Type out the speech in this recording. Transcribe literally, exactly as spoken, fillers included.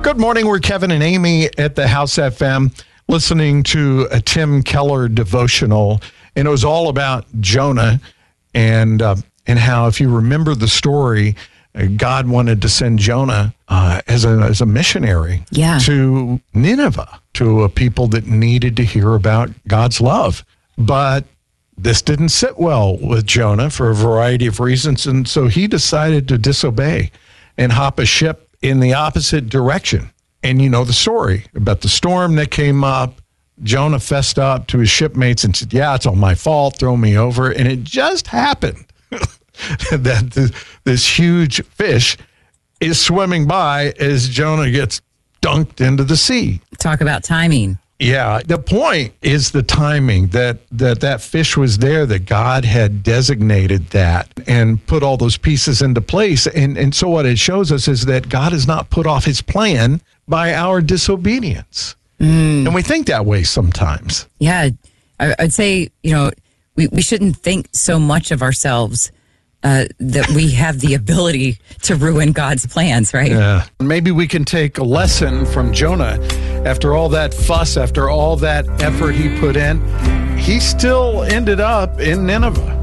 Good morning. We're Kevin and Amy at the House F M listening to a Tim Keller devotional. And it was all about Jonah and uh, and how, if you remember the story, uh, God wanted to send Jonah uh, as a as a missionary yeah. to Nineveh, to a people that needed to hear about God's love. But this didn't sit well with Jonah for a variety of reasons, and so he decided to disobey and hop a ship in the opposite direction. And you know the story about the storm that came up. Jonah fessed up to his shipmates and said, yeah, it's all my fault, throw me over. And it just happened that this, this huge fish is swimming by as Jonah gets dunked into the sea. Talk about timing. Yeah, the point is the timing, that that that fish was there, that God had designated that and put all those pieces into place. And, and so what it shows us is that God has not put off his plan by our disobedience. Mm. And we think that way sometimes. Yeah, I, I'd say, you know, we, we shouldn't think so much of ourselves Uh, that we have the ability to ruin God's plans, right? Yeah. Maybe we can take a lesson from Jonah. After all that fuss, after all that effort he put in, he still ended up in Nineveh.